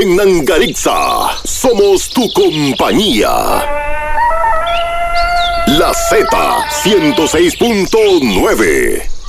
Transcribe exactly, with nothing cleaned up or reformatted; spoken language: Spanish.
En Nangarixa, somos tu compañía. La Z ciento seis punto nueve.